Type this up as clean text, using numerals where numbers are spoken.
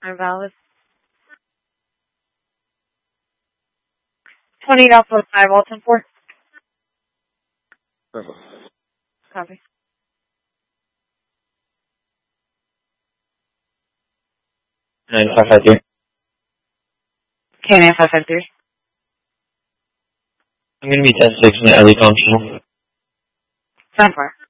Valid. 20 Alpha 5, Alton 4. Perfect. Copy. And 553. KNA 553. I'm going to be 10-6 in the early functional. 10-4.